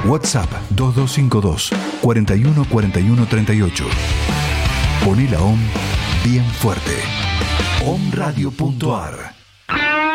WhatsApp 2252 41 41 38. Poné la OM bien fuerte. omradio.ar